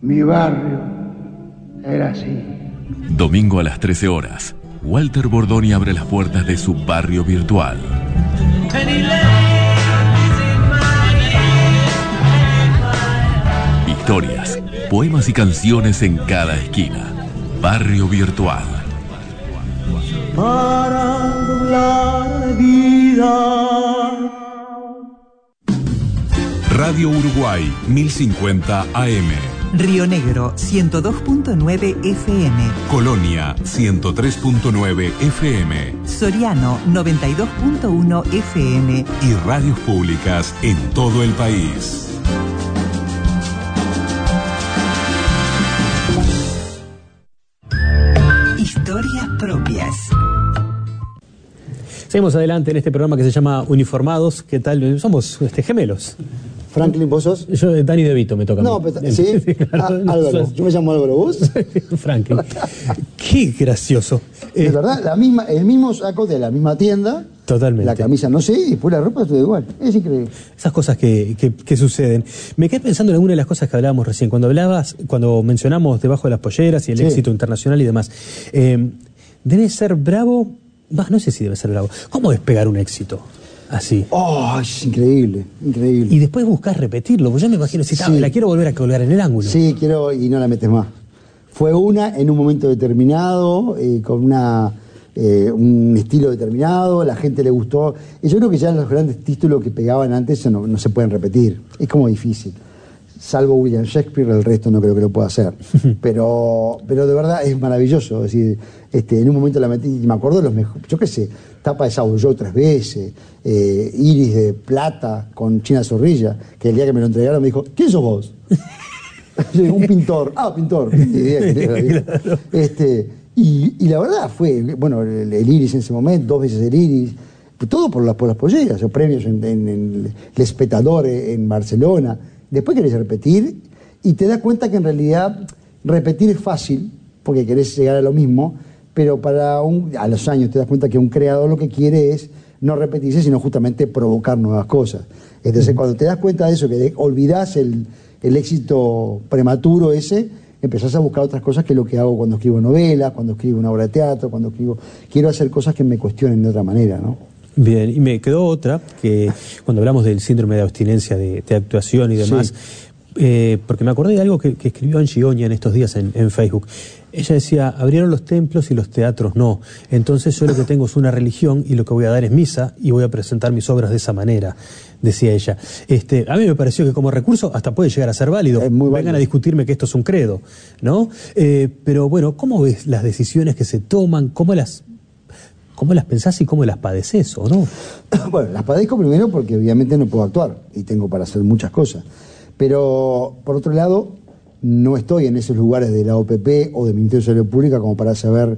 Mi barrio era así. Domingo a las 13 horas, Walter Bordoni abre las puertas de su barrio virtual. Historias, poemas y canciones en cada esquina. Barrio virtual. Para doblar la vida. Radio Uruguay 1050 AM. Río Negro 102.9 FM. Colonia 103.9 FM. Soriano 92.1 FM. Y radios públicas en todo el país. Historias propias. Seguimos adelante en este programa que se llama Uniformados. ¿Qué tal? Somos gemelos. Franklin, ¿vos sos? Yo, Dani De Vito, me toca. No, pero, ¿sí? Claro. Álvaro. Yo me llamo Álvaro, ¿vos? Franklin. Qué gracioso. De verdad, el mismo saco de la misma tienda. Totalmente. La camisa, no sé, y después la ropa es todo igual. Es increíble. Esas cosas que suceden. Me quedé pensando en alguna de las cosas que hablábamos recién. Cuando mencionamos debajo de las polleras y el éxito internacional y demás. Debe ser bravo. No sé si debe ser bravo. ¿Cómo es pegar un éxito? Así. Oh, es increíble, increíble. Y después buscás repetirlo, pues yo me imagino, si la quiero volver a colgar en el ángulo. Sí, quiero, y no la metes más. Fue una en un momento determinado, con un estilo determinado, la gente le gustó. Y yo creo que ya los grandes títulos que pegaban antes no se pueden repetir. Es como difícil. Salvo William Shakespeare, el resto no creo que lo pueda hacer. Pero de verdad es maravilloso. Es decir, en un momento la metí, y me acuerdo de los mejores, yo qué sé, Tapa de Sabulló 3 veces, Iris de Plata con China Zorrilla, que el día que me lo entregaron me dijo, ¿quién sos vos? Un pintor. Pintor. Y la verdad fue, bueno, el Iris en ese momento, 2 veces el Iris, todo por las polleras, o premios en El Espectador en Barcelona. Después querés repetir y te das cuenta que en realidad repetir es fácil, porque querés llegar a lo mismo, pero a los años te das cuenta que un creador lo que quiere es no repetirse, sino justamente provocar nuevas cosas. Entonces, cuando te das cuenta de eso, que olvidás el éxito prematuro ese, empezás a buscar otras cosas, que es lo que hago cuando escribo novelas, cuando escribo una obra de teatro, quiero hacer cosas que me cuestionen de otra manera, ¿no? Bien, y me quedó otra, que cuando hablamos del síndrome de abstinencia de actuación y demás, porque me acordé de algo que escribió Angie Oña en estos días en Facebook. Ella decía, abrieron los templos y los teatros no. Entonces yo lo que tengo es una religión y lo que voy a dar es misa y voy a presentar mis obras de esa manera, decía ella. A mí me pareció que como recurso hasta puede llegar a ser válido. Es muy válido. Vengan a discutirme que esto es un credo, ¿no? Pero bueno, ¿cómo ves las decisiones que se toman? ¿Cómo las pensás y cómo las padeces, o no? Bueno, las padezco primero porque obviamente no puedo actuar y tengo para hacer muchas cosas. Pero, por otro lado, no estoy en esos lugares de la OPP o del Ministerio de Salud Pública como para saber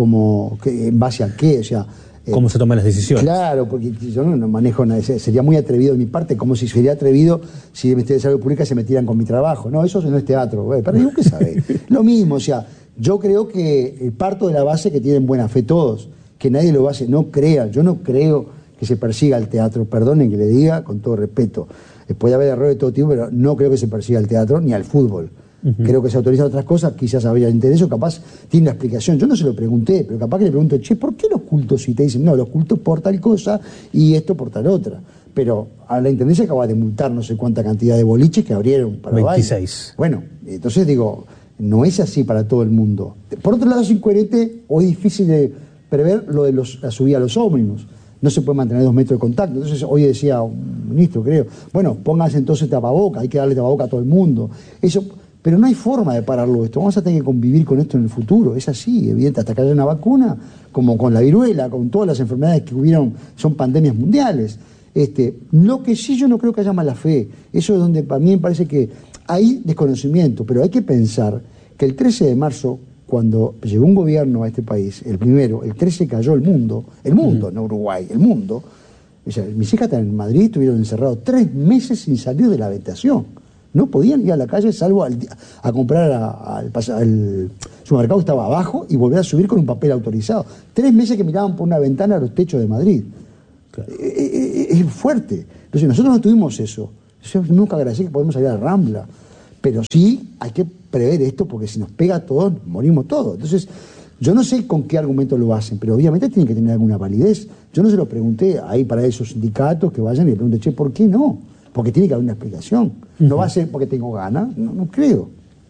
en base a qué, o sea... ¿Cómo se toman las decisiones? Claro, porque yo no manejo nada. Sería muy atrevido de mi parte, como si sería atrevido si el Ministerio de Salud Pública se metieran con mi trabajo. No, eso no es teatro. Pero digo, ¿qué sabe? Lo mismo, o sea, yo creo que parto de la base que tienen buena fe todos, que nadie lo hace, no crea. Yo no creo que se persiga al teatro, perdonen que le diga, con todo respeto. Puede haber errores de todo tipo, pero no creo que se persiga al teatro ni al fútbol. Creo que se autorizan otras cosas, quizás habría interés o capaz tiene una explicación. Yo no se lo pregunté, pero capaz que le pregunto, ¿por qué los cultos? Y te dicen, no, los cultos por tal cosa y esto por tal otra. Pero a la Intendencia acaba de multar no sé cuánta cantidad de boliches que abrieron para 26. Baile. Bueno, entonces digo, no es así para todo el mundo. Por otro lado, es incoherente o es difícil de prever lo de la subida a los ómnibus. No se puede mantener 2 metros de contacto. Entonces, hoy decía un ministro, creo, bueno, pónganse entonces tapaboca, hay que darle tapaboca a todo el mundo. Eso, pero no hay forma de pararlo esto. Vamos a tener que convivir con esto en el futuro. Es así, evidente, hasta que haya una vacuna, como con la viruela, con todas las enfermedades que hubieron, son pandemias mundiales. Lo que sí yo no creo que haya mala fe. Eso es donde para mí me parece que hay desconocimiento, pero hay que pensar que el 13 de marzo, cuando llegó un gobierno a este país, el primero, el 13 cayó el mundo, no Uruguay, el mundo. O sea, mis hijas están en Madrid, estuvieron encerrados 3 meses sin salir de la habitación. No podían ir a la calle salvo a comprar al supermercado que estaba abajo y volver a subir con un papel autorizado. 3 meses que miraban por una ventana a los techos de Madrid. Claro. Es fuerte. Entonces nosotros no tuvimos eso. Yo nunca agradecí que podemos salir a la Rambla. Pero sí hay que prever esto, porque si nos pega a todos, morimos todos. Entonces, yo no sé con qué argumento lo hacen, pero obviamente tienen que tener alguna validez. Yo no se lo pregunté ahí para esos sindicatos que vayan y le pregunten, che, ¿por qué no? Porque tiene que haber una explicación. No va a ser porque tengo ganas, no creo.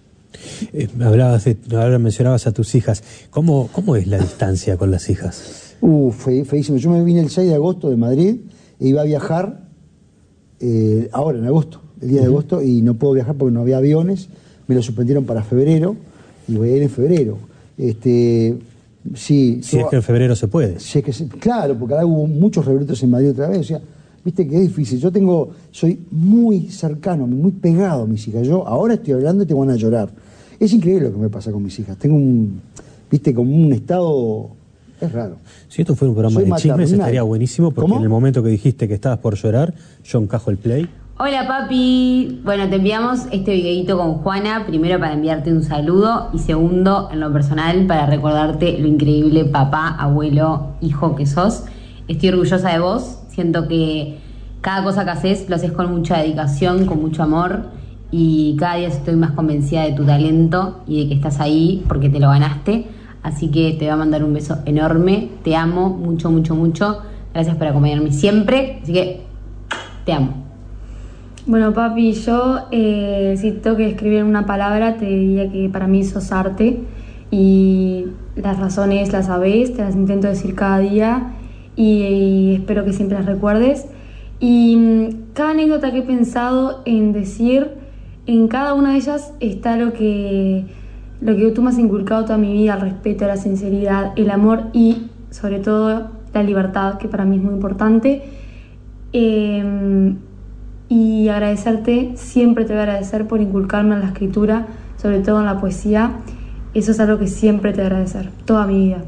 Ahora mencionabas a tus hijas. ¿Cómo es la distancia con las hijas? Feísimo. Yo me vine el 6 de agosto de Madrid e iba a viajar ahora en agosto, el día de agosto, y no puedo viajar porque no había aviones. Me lo suspendieron para febrero y voy a ir en febrero. Sí, si es que en febrero se puede. Si es que claro, porque ahora hubo muchos rebrotes en Madrid otra vez. O sea, viste que es difícil. Soy muy cercano, muy pegado a mis hijas. Yo ahora estoy hablando y te van a llorar. Es increíble lo que me pasa con mis hijas. Tengo como un estado. Es raro. Si esto fuera un programa de chismes estaría buenísimo, porque en el momento que dijiste que estabas por llorar, yo encajo el play. Hola papi, bueno, te enviamos este videito con Juana, primero para enviarte un saludo y segundo, en lo personal, para recordarte lo increíble papá, abuelo, hijo que sos. Estoy orgullosa de vos, siento que cada cosa que haces lo haces con mucha dedicación, con mucho amor, y cada día estoy más convencida de tu talento y de que estás ahí porque te lo ganaste, así que te voy a mandar un beso enorme, te amo mucho, mucho, mucho, gracias por acompañarme siempre, así que te amo. Bueno, papi, yo si tengo que escribir una palabra, te diría que para mí sos arte, y las razones las sabés, te las intento decir cada día y espero que siempre las recuerdes. Y cada anécdota que he pensado en decir, en cada una de ellas está lo que tú me has inculcado toda mi vida: el respeto, la sinceridad, el amor y sobre todo la libertad, que para mí es muy importante. Y agradecerte, siempre te voy a agradecer por inculcarme en la escritura, sobre todo en la poesía. Eso es algo que siempre te voy a agradecer, toda mi vida.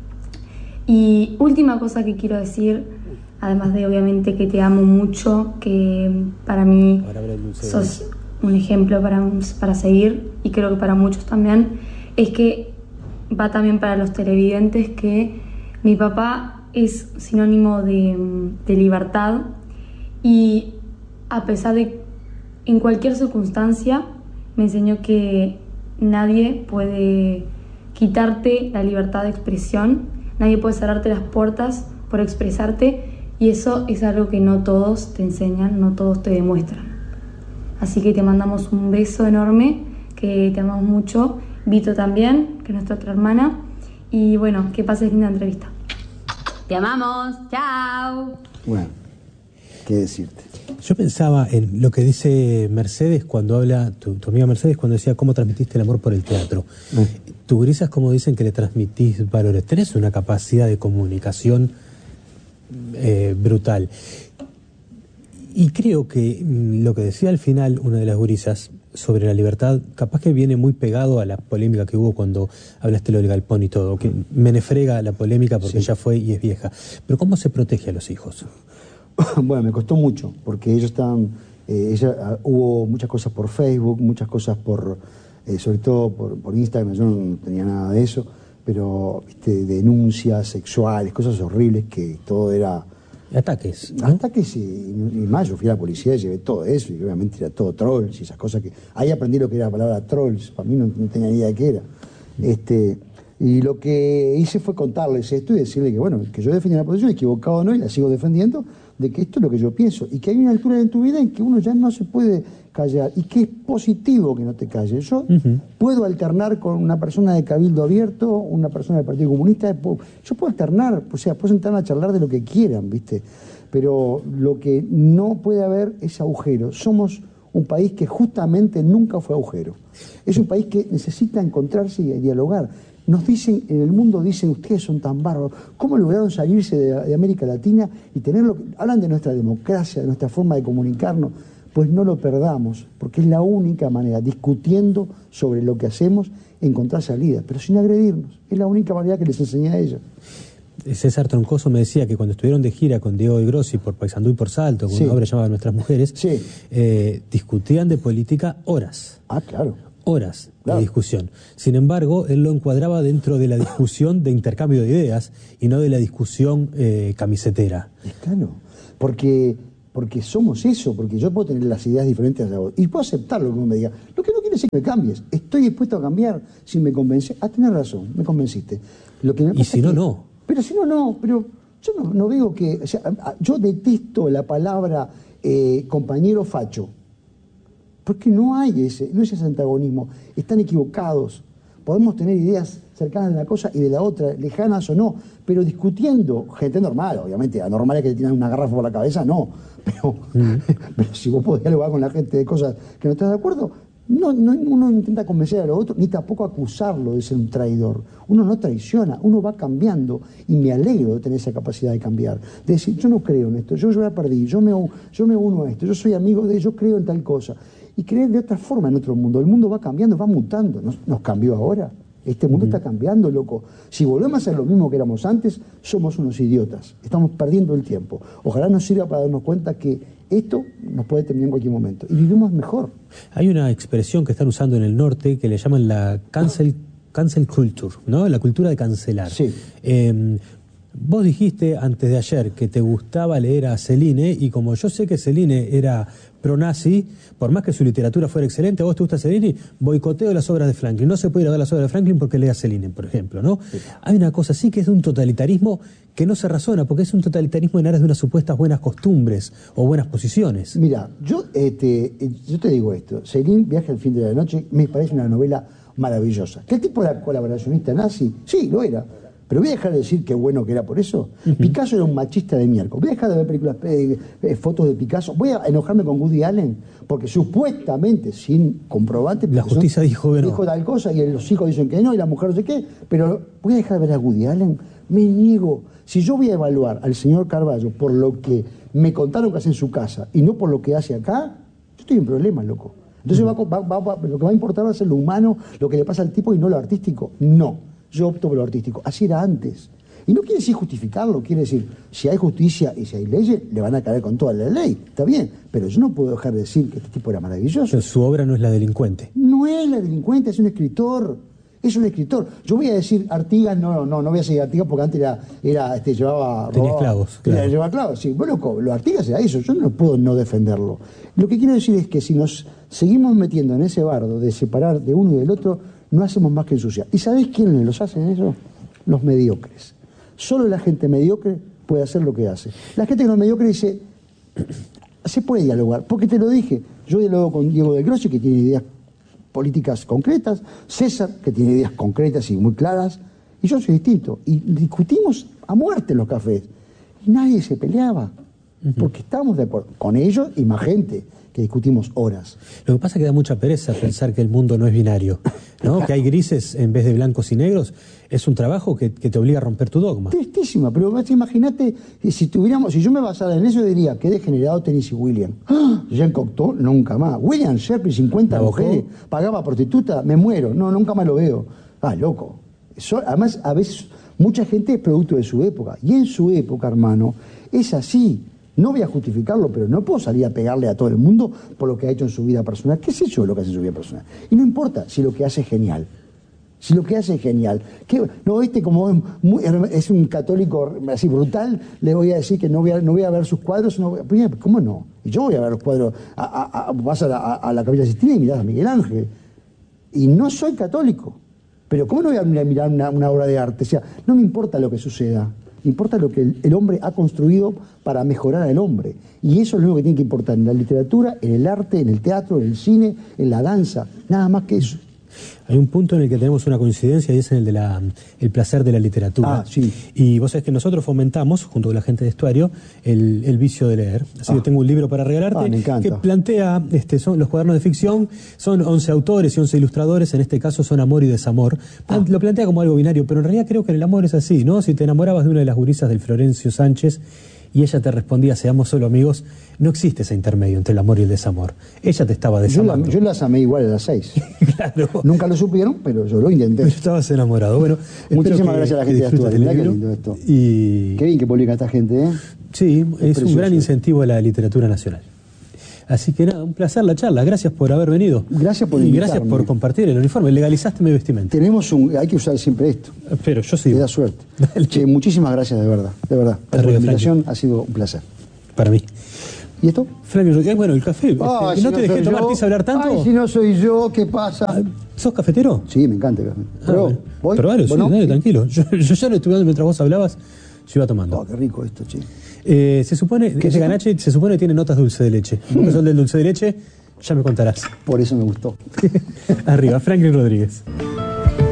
Y última cosa que quiero decir, además de obviamente que te amo mucho, que para mí sos un ejemplo para seguir, y creo que para muchos también, es que va también para los televidentes que mi papá es sinónimo de libertad, y a pesar de, en cualquier circunstancia, me enseñó que nadie puede quitarte la libertad de expresión, nadie puede cerrarte las puertas por expresarte, y eso es algo que no todos te enseñan, no todos te demuestran. Así que te mandamos un beso enorme, que te amamos mucho, Vito también, que es nuestra otra hermana, y bueno, que pases linda entrevista. Te amamos, chao. Bueno, ¿qué decirte? Yo pensaba en lo que dice Mercedes cuando habla, tu amiga Mercedes, cuando decía cómo transmitiste el amor por el teatro. Tu grisas, como dicen que le transmitís valores. Tenés una capacidad de comunicación brutal. Y creo que lo que decía al final una de las gurisas sobre la libertad, capaz que viene muy pegado a la polémica que hubo cuando hablaste lo del galpón y todo, que me nefrega la polémica porque ya fue y es vieja. Pero ¿cómo se protege a los hijos? Bueno, me costó mucho, porque ellos estaban, hubo muchas cosas por Facebook, muchas cosas sobre todo por Instagram. Yo no tenía nada de eso, pero denuncias sexuales, cosas horribles, que todo era... Ataques, ¿no? Ataques, y más, yo fui a la policía y llevé todo eso, y obviamente era todo trolls y esas cosas que... Ahí aprendí lo que era la palabra trolls, para mí no tenía ni idea de qué era. Y lo que hice fue contarles esto y decirle que, bueno, que yo defendía la posición, equivocado o no, y la sigo defendiendo, de que esto es lo que yo pienso, y que hay una altura en tu vida en que uno ya no se puede callar, y que es positivo que no te calles. Yo puedo alternar con una persona de Cabildo Abierto, una persona del Partido Comunista, yo puedo alternar, o sea, puedo sentarme a charlar de lo que quieran, ¿viste? Pero lo que no puede haber es agujero. Somos un país que justamente nunca fue agujero. Es un país que necesita encontrarse y dialogar. Nos dicen, en el mundo dicen, ustedes son tan bárbaros, ¿cómo lograron salirse de América Latina y tenerlo? Hablan de nuestra democracia, de nuestra forma de comunicarnos. Pues no lo perdamos, porque es la única manera, discutiendo sobre lo que hacemos, encontrar salidas, pero sin agredirnos. Es la única manera que les enseñé a ellos. César Troncoso me decía que cuando estuvieron de gira con Diego y Grossi por Paysandú y por Salto, con una obra llamada Nuestras Mujeres, discutían de política horas. Ah, claro. Horas de discusión. Sin embargo, él lo encuadraba dentro de la discusión de intercambio de ideas y no de la discusión camisetera. Claro, porque porque somos eso, porque yo puedo tener las ideas diferentes a vos y puedo aceptar lo que uno me diga. Lo que no quiere decir que me cambies. Estoy dispuesto a cambiar si me convence. Tenés razón, me convenciste. Lo que me y si no, no. Pero si no, no. Pero yo no veo que... O sea, yo detesto la palabra compañero facho. Porque no hay ese antagonismo. Están equivocados. Podemos tener ideas cercanas de una cosa y de la otra, lejanas o no, pero discutiendo, gente normal, obviamente, anormales que te tiran una garrafa por la cabeza, no. Pero si vos podés dialogar con la gente de cosas que no estás de acuerdo, uno intenta convencer a los otros, ni tampoco acusarlo de ser un traidor. Uno no traiciona, uno va cambiando, y me alegro de tener esa capacidad de cambiar. De decir, yo no creo en esto, yo ya perdí, yo me uno a esto, yo soy amigo de, yo creo en tal cosa. Y creer de otra forma en otro mundo. El mundo va cambiando, va mutando. ¿Nos cambió ahora? Este mundo está cambiando, loco. Si volvemos a hacer lo mismo que éramos antes, somos unos idiotas. Estamos perdiendo el tiempo. Ojalá nos sirva para darnos cuenta que esto nos puede terminar en cualquier momento. Y vivimos mejor. Hay una expresión que están usando en el norte que le llaman la cancel culture, ¿no? La cultura de cancelar. Sí. Vos dijiste antes de ayer que te gustaba leer a Celine, y como yo sé que Celine era pro-nazi, por más que su literatura fuera excelente, a vos te gusta Celine, boicoteo las obras de Franklin. No se puede ir a ver las obras de Franklin porque lea Celine, por ejemplo, ¿no? Sí. Hay una cosa así que es un totalitarismo que no se razona, porque es un totalitarismo en aras de unas supuestas buenas costumbres o buenas posiciones. Mira, yo te digo esto, Celine, Viaje al fin de la noche, me parece una novela maravillosa. ¿Qué tipo de colaboracionista nazi? Sí, lo era. Pero voy a dejar de decir qué bueno que era por eso. Picasso era un machista de miércoles. Voy a dejar de ver películas, fotos de Picasso. Voy a enojarme con Woody Allen, porque supuestamente, sin comprobante... La justicia dijo tal cosa, y los hijos dicen que no, y la mujer no sé qué. Pero voy a dejar de ver a Woody Allen. Me niego. Si yo voy a evaluar al señor Carballo por lo que me contaron que hace en su casa y no por lo que hace acá, yo estoy en problemas, loco. Entonces lo que va a importar va a ser lo humano, lo que le pasa al tipo y no lo artístico. No. Yo opto por lo artístico. Así era antes. Y no quiere decir justificarlo, quiere decir, si hay justicia y si hay leyes, le van a caer con toda la ley. Está bien, pero yo no puedo dejar de decir que este tipo era maravilloso. Pero su obra no es la delincuente. No es la delincuente, es un escritor. Es un escritor. Yo voy a decir Artigas, no voy a decir Artigas porque antes llevaba... Tenía esclavos, claro. Llevaba esclavos, sí. Bueno, lo Artigas era eso, yo no puedo no defenderlo. Lo que quiero decir es que si nos seguimos metiendo en ese bardo de separar de uno y del otro, no hacemos más que ensuciar. ¿Y sabéis quiénes los hacen eso? Los mediocres. Solo la gente mediocre puede hacer lo que hace. La gente que no es mediocre dice, se puede dialogar, porque te lo dije, yo dialogo con Diego del Grossi, que tiene ideas políticas concretas, César, que tiene ideas concretas y muy claras, y yo soy distinto. Y discutimos a muerte en los cafés. Y nadie se peleaba, porque estábamos de acuerdo con ellos y más gente, que discutimos horas. Lo que pasa es que da mucha pereza pensar que el mundo no es binario, ¿no? Que hay grises en vez de blancos y negros. Es un trabajo que te obliga a romper tu dogma. Tristísima, pero imagínate, si yo me basara en eso, diría, qué degenerado Tennessee Williams. Jean Cocteau, nunca más. William Shakespeare, 50 mujeres, pagaba prostituta, me muero, no, nunca más lo veo. Loco. Además, a veces, mucha gente es producto de su época, y en su época, hermano, es así. No voy a justificarlo, pero no puedo salir a pegarle a todo el mundo por lo que ha hecho en su vida personal. ¿Qué sé yo lo que hace en su vida personal? Y no importa si lo que hace es genial. Si lo que hace es genial. No, como es un católico así brutal, le voy a decir que no voy a ver sus cuadros. ¿Cómo no? Y yo voy a ver los cuadros. Vas a la Capilla Sistina y mirás a Miguel Ángel. Y no soy católico. Pero ¿cómo no voy a mirar una obra de arte? O sea, no me importa lo que suceda. Importa lo que el hombre ha construido para mejorar al hombre. Y eso es lo único que tiene que importar en la literatura, en el arte, en el teatro, en el cine, en la danza. Nada más que eso. Hay un punto en el que tenemos una coincidencia y es en el de el placer de la literatura. Sí. Y vos sabés que nosotros fomentamos, junto con la gente de Estuario, el vicio de leer. Así que tengo un libro para regalarte me encanta. Que plantea, son los cuadernos de ficción, son 11 autores y 11 ilustradores, en este caso son amor y desamor. Lo plantea como algo binario, pero en realidad creo que el amor es así, ¿no? Si te enamorabas de una de las gurisas del Florencio Sánchez y ella te respondía, seamos solo amigos, no existe ese intermedio entre el amor y el desamor. Ella te estaba desamando. Yo las amé igual a las 6. Claro. Nunca lo supieron, pero yo lo intenté. Pero estabas enamorado. Bueno, muchísimas gracias a la gente de Asturias. Mirá qué lindo esto. Y... Qué bien que publica esta gente, ¿eh? Sí, es un gran incentivo a la literatura nacional. Así que nada, un placer la charla. Gracias por haber venido. Gracias por invitarme. Y gracias por compartir el uniforme. Legalizaste mi vestimenta. Hay que usar siempre esto. Pero yo sí. Te da suerte. Che, muchísimas gracias, de verdad. De verdad. La invitación ha sido un placer. Para mí. ¿Y esto? Franklin Rodríguez, bueno, el café. Ay, ¿No te dejé tomar, te hice hablar tanto? Ay, si no soy yo, ¿qué pasa? ¿Sos cafetero? Sí, me encanta el café. Bueno. ¿Voy? Probalo, sí, ¿Vos no? dale, tranquilo. Yo ya lo estuve dando mientras vos hablabas, yo iba tomando. Oh, qué rico esto, che. Se supone que ese ganache se supone que tiene notas dulce de leche. Vos que sos del dulce de leche, ya me contarás. Por eso me gustó. Arriba, Franklin Rodríguez.